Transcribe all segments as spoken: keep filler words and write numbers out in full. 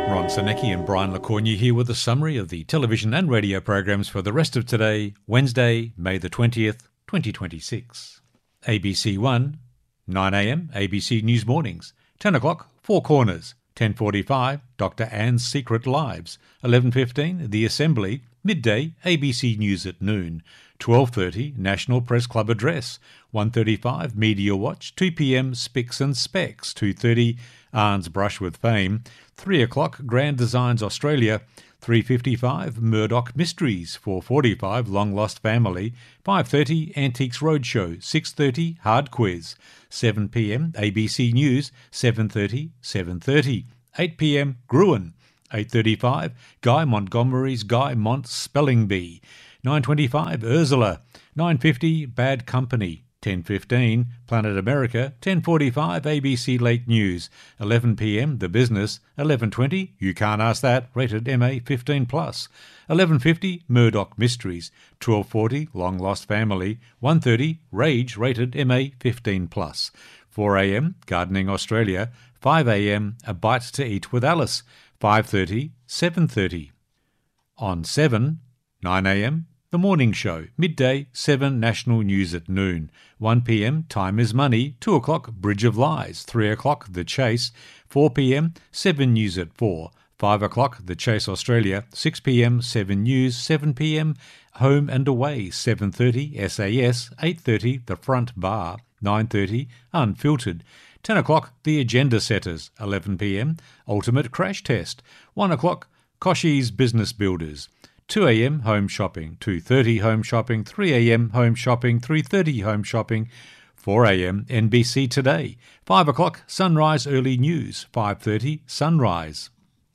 Ron Sanecki and Brian Lacornia here with a summary of the television and radio programs for the rest of today, Wednesday, May the twentieth, twenty twenty-six. A B C One, nine a m, A B C News Mornings. ten o'clock, Four Corners. ten forty-five, Doctor Anne's Secret Lives. eleven fifteen, The Assembly. Midday, A B C News at noon. twelve thirty, National Press Club Address. one thirty-five, Media Watch. two p m, Spics and Specs. two thirty, Arne's Brush with Fame. three o'clock, Grand Designs Australia. three fifty-five, Murdoch Mysteries. four forty-five, Long Lost Family. five thirty, Antiques Roadshow. six thirty, Hard Quiz. seven p m, A B C News. seven thirty, seven thirty. eight p m, Gruen. eight thirty-five, Guy Montgomery's Guy Mont Spelling Bee. nine twenty-five, Ursula. nine fifty, Bad Company. ten fifteen, Planet America. ten forty-five, A B C Late News. eleven p m, The Business. eleven twenty, You Can't Ask That, rated M A fifteen plus. eleven fifty, Murdoch Mysteries. twelve forty, Long Lost Family. one thirty, Rage, rated M A fifteen plus. four a m, Gardening Australia. five a m, A Bite to Eat with Alice. five thirty, seven thirty. On seven, nine a m, The Morning Show. Midday, seven National News at noon. one p m, Time is Money. two o'clock, Bridge of Lies. three o'clock, The Chase. four p m, seven News at four. five o'clock, The Chase Australia. six p m, seven News. seven p m, Home and Away. seven thirty, S A S. eight thirty, The Front Bar. nine thirty, Unfiltered. ten o'clock, The Agenda Setters. eleven p m, Ultimate Crash Test. one o'clock, Koshi's Business Builders. two a m, Home Shopping. two thirty, Home Shopping. three a m, Home Shopping. three thirty, Home Shopping. four a m, N B C Today. five o'clock, Sunrise Early News. five thirty, Sunrise.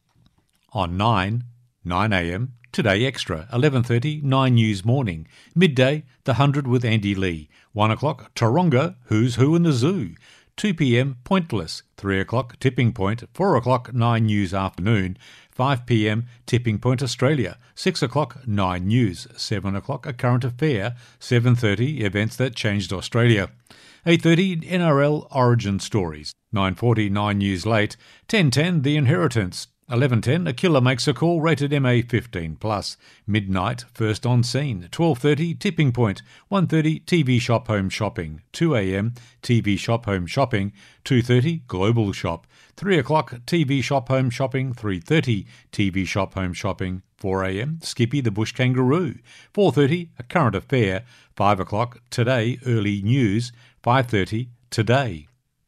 On nine, nine a m, Today Extra. eleven thirty, Nine News Morning. Midday, The Hundred with Andy Lee. one o'clock, Taronga, Who's Who in the Zoo. two p m, Pointless. three o'clock, Tipping Point. four o'clock, Nine News Afternoon. five p m, Tipping Point Australia. six o'clock, Nine News. seven o'clock, A Current Affair. seven thirty, Events That Changed Australia. eight thirty, N R L Origin Stories. nine forty, Nine News Late. ten ten, The Inheritance. eleven ten, A Killer Makes a Call, rated M A fifteen plus. Midnight, First on Scene. twelve thirty, Tipping Point. one thirty, T V Shop Home Shopping. two a m, T V Shop Home Shopping. two thirty, Global Shop. three o'clock, T V Shop Home Shopping. three thirty, T V Shop Home Shopping. four a m, Skippy the Bush Kangaroo. four thirty, A Current Affair. five o'clock, Today Early News. five thirty, Today.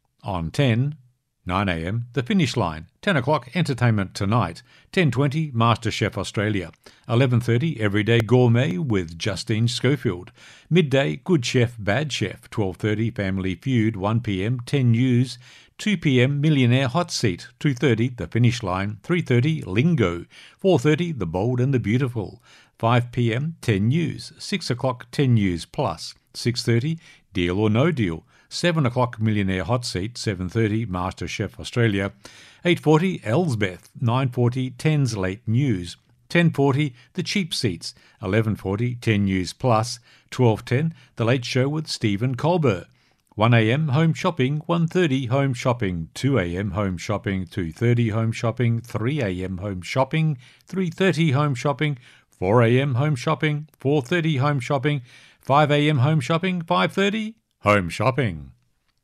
On ten, nine a m, The Finish Line. ten o'clock, Entertainment Tonight. ten twenty, MasterChef Australia. eleven thirty, Everyday Gourmet with Justine Schofield. Midday, Good Chef, Bad Chef. twelve thirty, Family Feud. one p m, ten News. two p m, Millionaire Hot Seat. two thirty, The Finish Line. three thirty, Lingo. four thirty, The Bold and the Beautiful. five p m, ten News. six o'clock, ten News Plus. six thirty, Deal or No Deal. seven o'clock, Millionaire Hot Seat. seven thirty, MasterChef Australia. eight forty, Elsbeth. nine forty, ten's Late News. ten forty, The Cheap Seats. eleven forty, ten News Plus. twelve ten, The Late Show with Stephen Colbert. one a m, Home Shopping. one thirty, Home Shopping. two a m, Home Shopping. two thirty, Home Shopping. three a m, Home Shopping. three thirty, Home Shopping. four a m, Home Shopping. four thirty, Home Shopping. five a m, Home Shopping. five thirty, Home Shopping.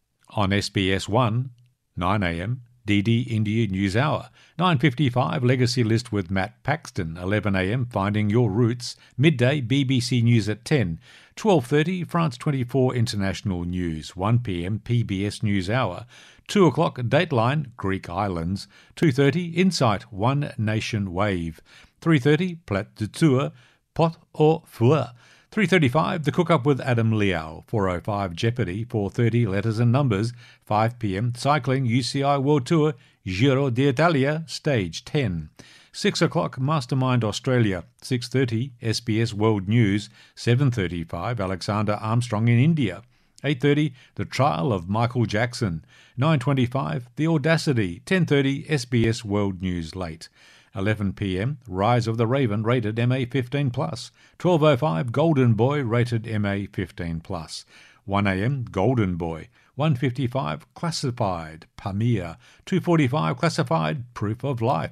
On S B S one, nine a m, D D India News Hour. nine fifty-five, Legacy List with Matt Paxton. eleven a m, Finding Your Roots. Midday, B B C News at ten. twelve thirty, France twenty-four International News. one p m, P B S News Hour. two o'clock, Dateline, Greek Islands. two thirty, Insight, One Nation Wave. three thirty, Plat de Tour, Pot au Feu. three thirty-five, The Cook-Up with Adam Liao. four oh five, Jeopardy. four thirty, Letters and Numbers. five p m, Cycling, U C I World Tour, Giro d'Italia, Stage ten. six o'clock, Mastermind Australia. six thirty, S B S World News. seven thirty-five, Alexander Armstrong in India. eight thirty, The Trial of Michael Jackson. nine twenty-five, The Audacity. ten thirty, S B S World News Late. eleven p m, Rise of the Raven, rated M A fifteen plus. twelve oh five, Golden Boy, rated M A fifteen plus. one a m, Golden Boy. one fifty-five, Classified, Pamir. two forty-five, Classified, Proof of Life.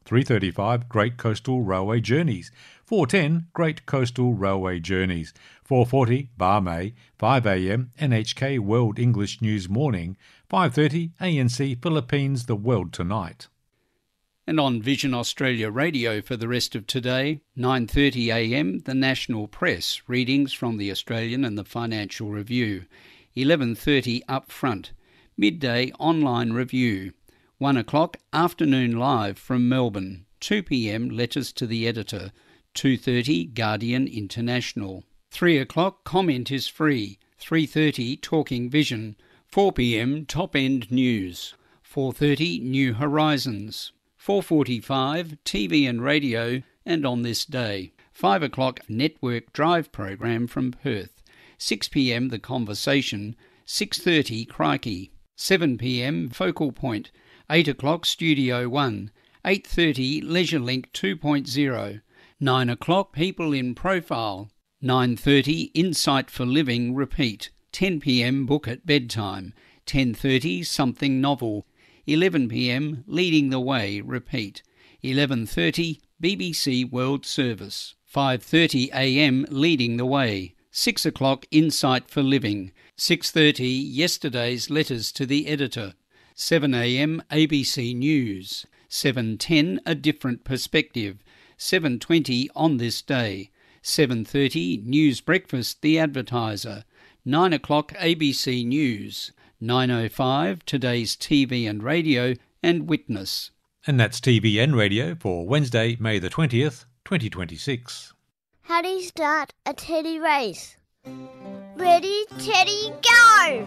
three thirty-five Great Coastal Railway Journeys, four ten Great Coastal Railway Journeys, four forty Barmay, five a m N H K World English News Morning, five thirty A N C Philippines The World Tonight. And on Vision Australia Radio for the rest of today, nine thirty a m The National Press, readings from the Australian and the Financial Review, eleven thirty Up Front, midday online review, one o'clock Afternoon Live from Melbourne, two p m Letters to the Editor, two thirty Guardian International, three o'clock Comment is Free, three thirty Talking Vision, four p m Top End News, four thirty New Horizons, four forty-five T V and Radio and On This Day, five o'clock Network Drive program from Perth, six p m The Conversation, six thirty Crikey, seven p m Focal Point, eight o'clock Studio One, eight thirty LeisureLink two point oh, nine o'clock People in Profile, nine thirty Insight for Living Repeat, ten p m Book at Bedtime, ten thirty Something Novel, eleven p m Leading the Way Repeat, eleven thirty B B C World Service, five thirty a m Leading the Way, six o'clock Insight for Living, six thirty Yesterday's Letters to the Editor, seven a m A B C News, seven ten A Different Perspective, seven twenty On This Day, seven thirty News Breakfast The Advertiser, nine o'clock A B C News, nine oh five Today's T V and Radio and Witness. And that's T V and Radio for Wednesday, May the twentieth, twenty twenty-six. How do you start a teddy race? Ready, Teddy, go!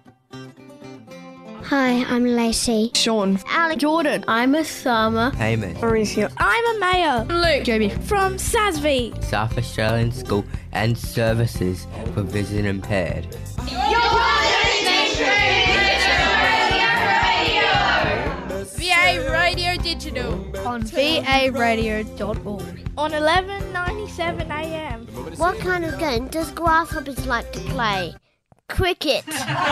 Hi, I'm Lacey. Sean. Alex. Jordan. I'm Osama. Hamish. Mauricio. I'm Amaya. Luke. Jamie. From S A S V. South Australian School and Services for Vision Impaired. You're listening to V A Radio Digital On V A radio dot org. On eleven ninety-seven a m. What kind of game does Grasshoppers like to play? Cricket.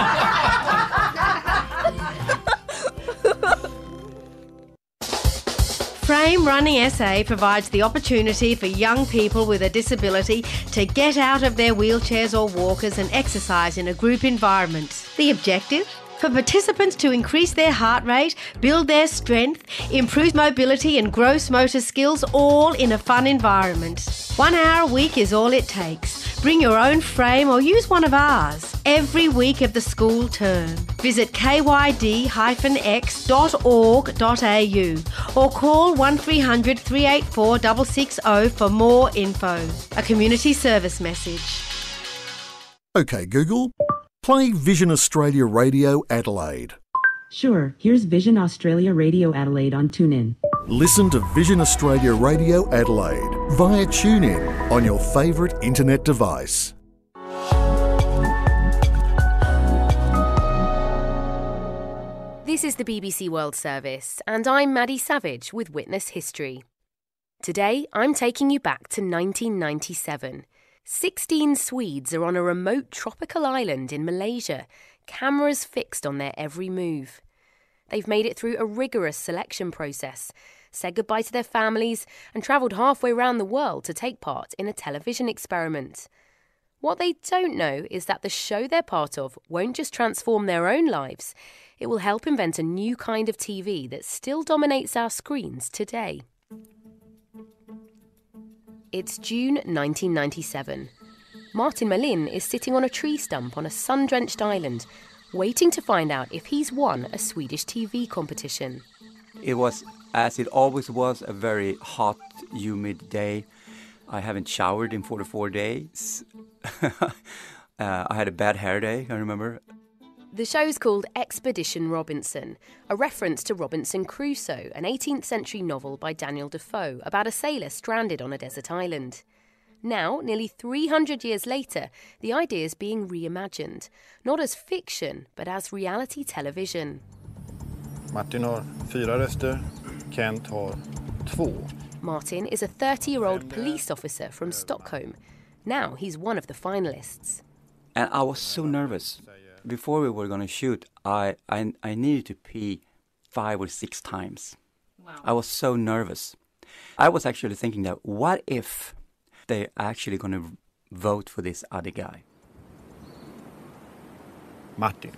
Frame Running S A provides the opportunity for young people with a disability to get out of their wheelchairs or walkers and exercise in a group environment. The objective? For participants to increase their heart rate, build their strength, improve mobility and gross motor skills, all in a fun environment. One hour a week is all it takes. Bring your own frame or use one of ours every week of the school term. Visit k y d dash x dot org dot a u or call one three hundred, three eight four, six six zero for more info. A community service message. OK Google, play Vision Australia Radio Adelaide. Sure, here's Vision Australia Radio Adelaide on TuneIn. Listen to Vision Australia Radio Adelaide via TuneIn on your favourite internet device. This is the B B C World Service, and I'm Maddie Savage with Witness History. Today, I'm taking you back to nineteen ninety-seven. Sixteen Swedes are on a remote tropical island in Malaysia, cameras fixed on their every move. They've made it through a rigorous selection process, said goodbye to their families, and travelled halfway around the world to take part in a television experiment. What they don't know is that the show they're part of won't just transform their own lives, it will help invent a new kind of T V that still dominates our screens today. It's June nineteen ninety-seven. Martin Melin is sitting on a tree stump on a sun-drenched island, waiting to find out if he's won a Swedish T V competition. It was, as it always was, a very hot, humid day. I haven't showered in forty-four days. uh, I had a bad hair day, I remember. The show's called Expedition Robinson, a reference to Robinson Crusoe, an eighteenth century novel by Daniel Defoe about a sailor stranded on a desert island. Now, nearly three hundred years later, the idea is being reimagined, not as fiction, but as reality television. Martin har fyra röster, Kent har två. Martin is a thirty-year-old police officer from Stockholm. Now he's one of the finalists. And I was so nervous. Before we were going to shoot, I, I I needed to pee five or six times. Wow. I was so nervous. I was actually thinking that what if they're actually going to vote for this other guy? Martin.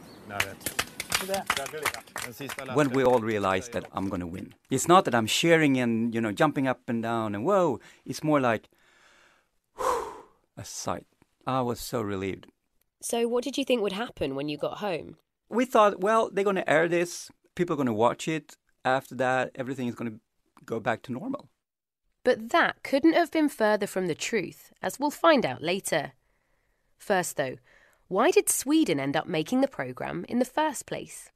When we all realized that I'm going to win. It's not that I'm cheering and, you know, jumping up and down and whoa. It's more like whew, a sight. I was so relieved. So what did you think would happen when you got home? We thought, well, they're going to air this. People are going to watch it. After that, everything is going to go back to normal. But that couldn't have been further from the truth, as we'll find out later. First, though, why did Sweden end up making the programme in the first place?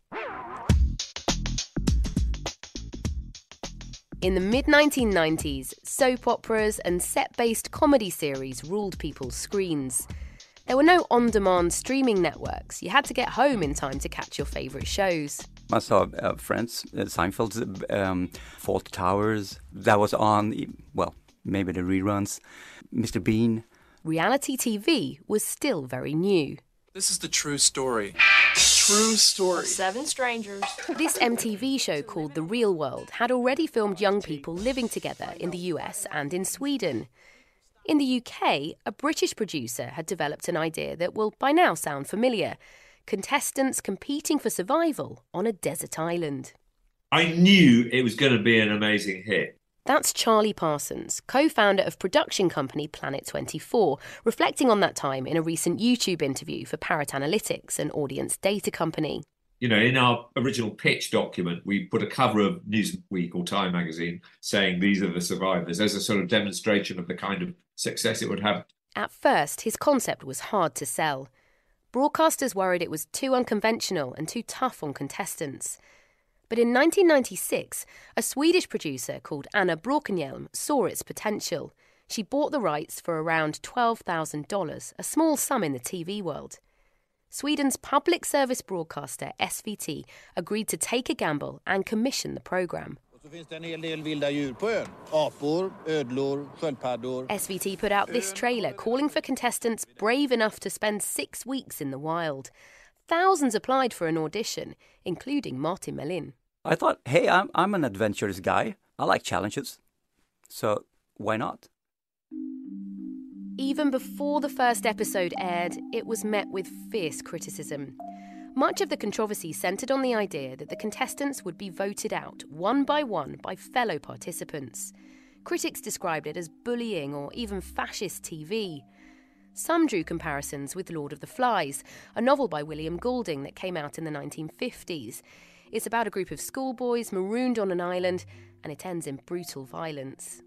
In the mid nineteen nineties, soap operas and set-based comedy series ruled people's screens. There were no on-demand streaming networks. You had to get home in time to catch your favourite shows. I saw uh, Friends, uh, Seinfeld's um, Fawlty Towers. That was on, well, maybe the reruns. Mister Bean. Reality T V was still very new. This is the true story. True story. Seven strangers. This M T V show called The Real World had already filmed young people living together in the U S and in Sweden. In the U K, a British producer had developed an idea that will by now sound familiar. Contestants competing for survival on a desert island. I knew it was going to be an amazing hit. That's Charlie Parsons, co-founder of production company Planet twenty-four, reflecting on that time in a recent YouTube interview for Parrot Analytics, an audience data company. You know, in our original pitch document, we put a cover of Newsweek or Time magazine saying these are the survivors as a sort of demonstration of the kind of success it would have. At first, his concept was hard to sell. Broadcasters worried it was too unconventional and too tough on contestants. But in nineteen ninety-six, a Swedish producer called Anna Bråkenhielm saw its potential. She bought the rights for around twelve thousand dollars, a small sum in the T V world. Sweden's public service broadcaster S V T agreed to take a gamble and commission the programme. S V T put out this trailer calling for contestants brave enough to spend six weeks in the wild. Thousands applied for an audition, including Martin Melin. I thought, hey, I'm, I'm an adventurous guy. I like challenges. So why not? Even before the first episode aired, it was met with fierce criticism. Much of the controversy centred on the idea that the contestants would be voted out one by one by fellow participants. Critics described it as bullying or even fascist T V. Some drew comparisons with Lord of the Flies, a novel by William Golding that came out in the nineteen fifties. It's about a group of schoolboys marooned on an island, and it ends in brutal violence.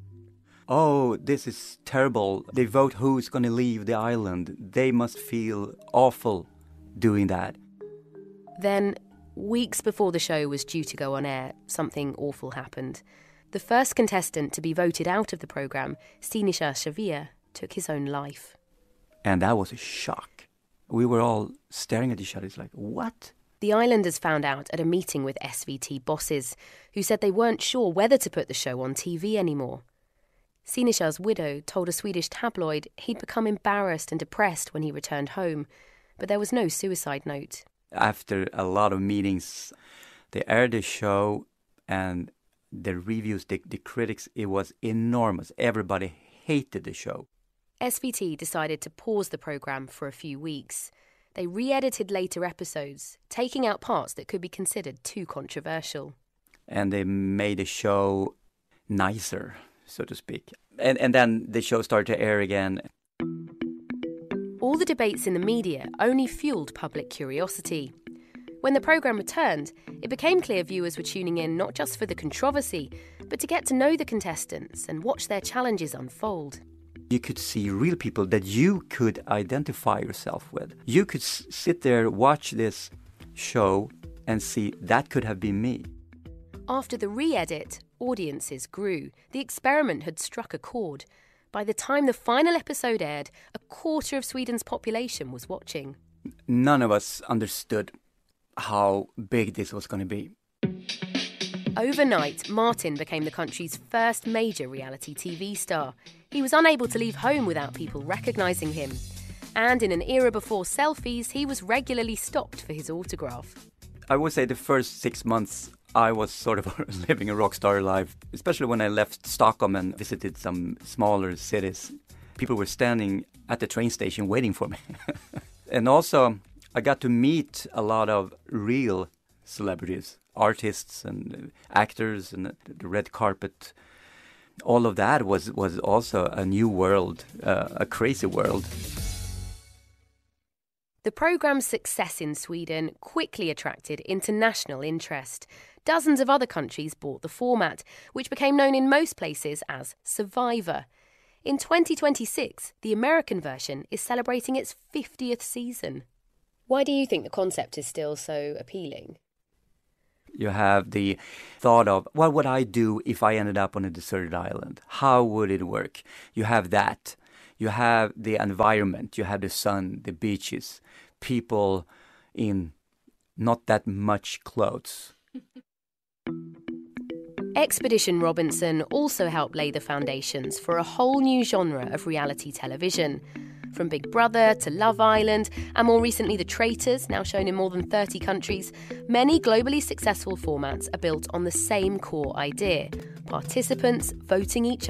Oh, this is terrible. They vote who's going to leave the island. They must feel awful doing that. Then, weeks before the show was due to go on air, something awful happened. The first contestant to be voted out of the programme, Sinisha Shavia, took his own life. And that was a shock. We were all staring at each other. It's like, what? The Islanders found out at a meeting with S V T bosses, who said they weren't sure whether to put the show on T V anymore. Sinisha's widow told a Swedish tabloid he'd become embarrassed and depressed when he returned home, but there was no suicide note. After a lot of meetings, they aired the show, and the reviews, the, the critics, it was enormous. Everybody hated the show. S V T decided to pause the programme for a few weeks. They re-edited later episodes, taking out parts that could be considered too controversial. And they made the show nicer, so to speak. And, and then the show started to air again. All the debates in the media only fueled public curiosity. When the programme returned, it became clear viewers were tuning in not just for the controversy, but to get to know the contestants and watch their challenges unfold. You could see real people that you could identify yourself with. You could s- sit there, watch this show, and see that could have been me. After the re-edit, audiences grew. The experiment had struck a chord. By the time the final episode aired, a quarter of Sweden's population was watching. None of us understood how big this was going to be. Overnight, Martin became the country's first major reality T V star. He was unable to leave home without people recognising him. And in an era before selfies, he was regularly stopped for his autograph. I would say the first six months I was sort of living a rock star life, especially when I left Stockholm and visited some smaller cities. People were standing at the train station waiting for me. And also, I got to meet a lot of real celebrities, artists and actors, and the red carpet. All of that was, was also a new world, uh, a crazy world. The programme's success in Sweden quickly attracted international interest. Dozens of other countries bought the format, which became known in most places as Survivor. In twenty twenty-six, the American version is celebrating its fiftieth season. Why do you think the concept is still so appealing? You have the thought of, what would I do if I ended up on a deserted island? How would it work? You have that. You have the environment. You have the sun, the beaches, people in not that much clothes. Expedition Robinson also helped lay the foundations for a whole new genre of reality television. From Big Brother to Love Island, and more recently The Traitors, now shown in more than thirty countries, many globally successful formats are built on the same core idea: participants voting each